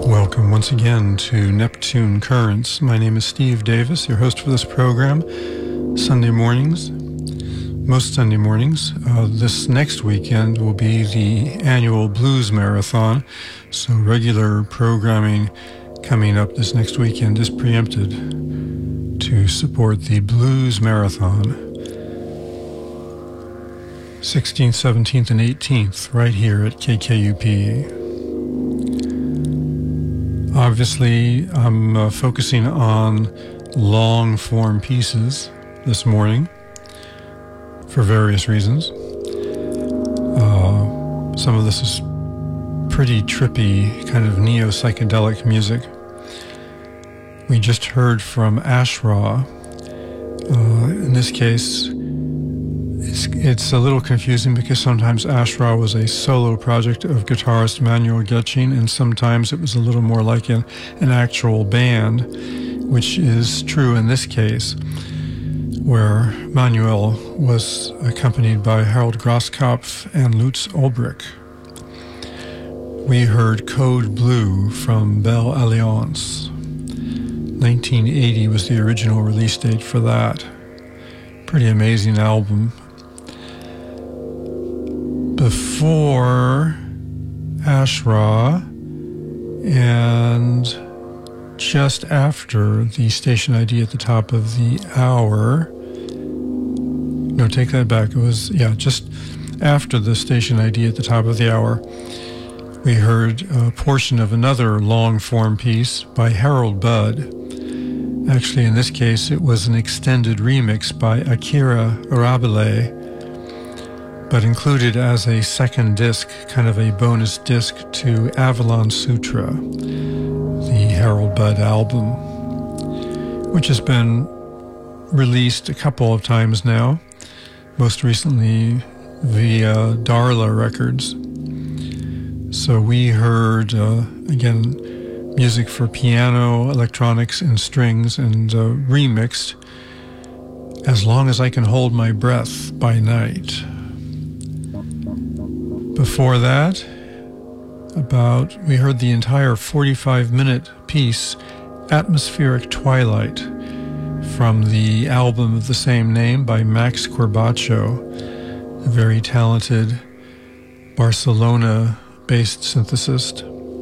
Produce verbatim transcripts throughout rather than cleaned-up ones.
Welcome once again to Neptune Currents. My name is Steve Davis, your host for this program, Sunday mornings, most Sunday mornings. Uh, this next weekend will be the annual Blues Marathon, so regular programming coming up this next weekend is preempted to support the Blues Marathon. sixteenth, seventeenth, and eighteenth, right here at K K U P. Obviously, I'm uh, focusing on long-form pieces this morning for various reasons. Uh, some of this is pretty trippy, kind of neo-psychedelic music. We just heard from Ash-Ra. Uh, in this case, It's, it's a little confusing because sometimes Ash-Ra was a solo project of guitarist Manuel Getching, and sometimes it was a little more like an, an actual band, which is true in this case, where Manuel was accompanied by Harold Grosskopf and Lutz Ulbrich. We heard Code Blue from Belle Alliance. nineteen eighty was the original release date for that. Pretty amazing album. Before Ash-Ra and just after the station I D at the top of the hour, no, take that back, it was, yeah, just after the station I D at the top of the hour, we heard a portion of another long-form piece by Harold Budd. Actually, in this case, it was an extended remix by Akira Arabile, but included as a second disc, kind of a bonus disc to Avalon Sutra, the Harold Budd album, which has been released a couple of times now, most recently via Darla Records. So we heard, uh, again, music for piano, electronics, and strings, and uh, remixed As Long as I Can Hold My Breath by Night. Before that, about we heard the entire forty-five minute piece, Atmospheric Twilight, from the album of the same name by Max Corbacho, a very talented Barcelona-based synthesist.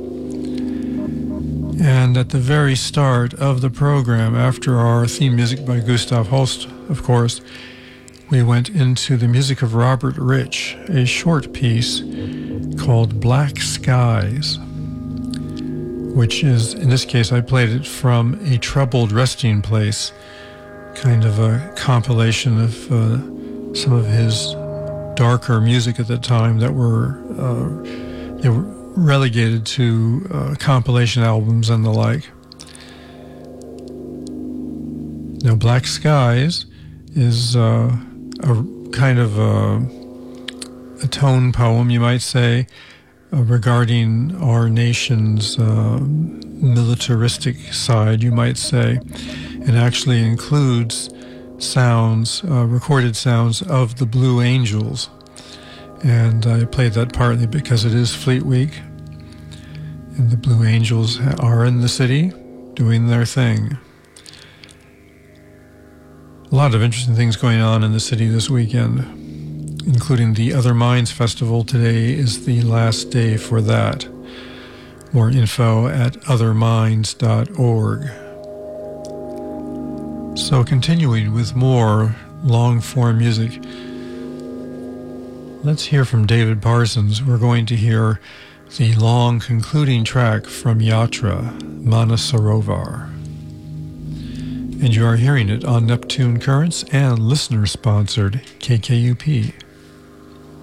And at the very start of the program, after our theme music by Gustav Holst, of course, we went into the music of Robert Rich, a short piece called Black Skies, which is, in this case, I played it from A Troubled Resting Place, kind of a compilation of uh, some of his darker music at the time that were, uh, they were relegated to uh, compilation albums and the like. Now, Black Skies is uh, a kind of a, a tone poem, you might say, uh, regarding our nation's uh, militaristic side, you might say, and actually includes sounds, uh, recorded sounds of the Blue Angels. And I played that partly because it is Fleet Week, and the Blue Angels are in the city doing their thing. A lot of interesting things going on in the city this weekend, including the Other Minds Festival. Today is the last day for that. More info at other minds dot org. So continuing with more long-form music, let's hear from David Parsons. We're going to hear the long concluding track from Yatra, Manasarovar. And you are hearing it on Neptune Currents and listener-sponsored K K U P.